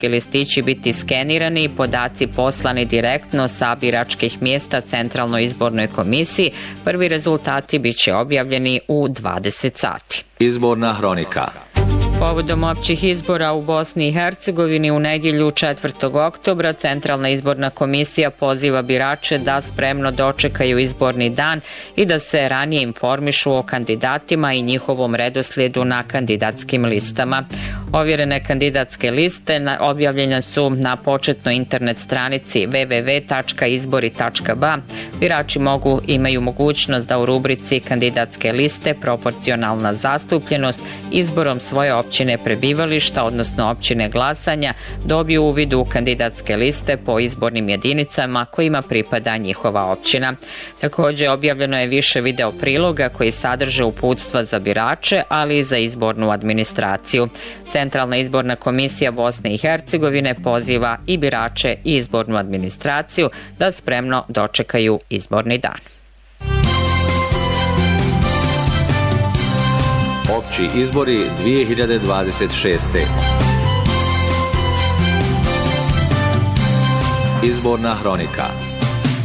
listići biti skenirani i podaci poslani direktno sa biračkih mjesta Centralnoj izbornoj komisiji. Prvi rezultati bit će objavljeni u 20 sati. Izborna hronika. Povodom općih izbora u Bosni i Hercegovini u nedjelju 4. oktobra Centralna izborna komisija poziva birače da spremno dočekaju izborni dan i da se ranije informišu o kandidatima i njihovom redoslijedu na kandidatskim listama. Ovjerene kandidatske liste objavljene su na početnoj internet stranici www.izbori.ba. Birači imaju mogućnost da u rubrici kandidatske liste proporcionalna zastupljenost izborom svoje općine prebivališta, odnosno općine glasanja, dobiju uvid u kandidatske liste po izbornim jedinicama kojima pripada njihova općina. Također objavljeno je više video priloga koji sadrže uputstva za birače, ali i za izbornu administraciju. Centralna izborna komisija Bosne i Hercegovine poziva i birače i izbornu administraciju da spremno dočekaju izborni dan. Opći izbori 2026. Izborna hronika.